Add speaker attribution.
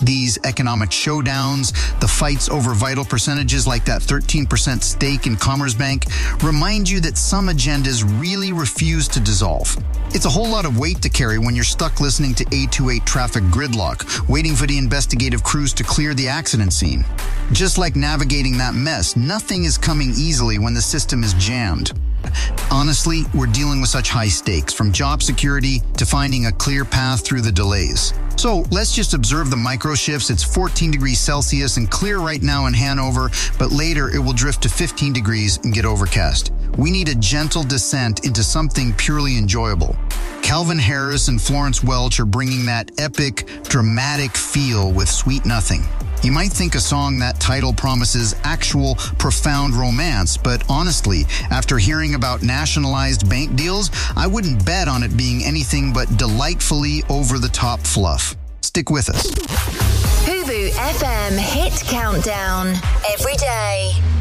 Speaker 1: These economic showdowns, the fights over vital percentages like that 13% stake in Commerzbank, remind you that some agendas really refuse to dissolve. It's a whole lot of weight to carry when you're stuck listening to 828 traffic gridlock, waiting for the investigative crews to clear the accident scene. Just like navigating that mess, nothing is coming easily when the system is jammed. Honestly, we're dealing with such high stakes, from job security to finding a clear path through the delays. So let's just observe the micro shifts. It's 14 degrees Celsius and clear right now in Hanover, but later it will drift to 15 degrees and get overcast. We need a gentle descent into something purely enjoyable. Calvin Harris and Florence Welch are bringing that epic, dramatic feel with Sweet Nothing. You might think a song that title promises actual, profound romance, but honestly, after hearing about nationalized bank deals, I wouldn't bet on it being anything but delightfully over-the-top fluff. Stick with us.
Speaker 2: Fubu FM Hit Countdown. Every day.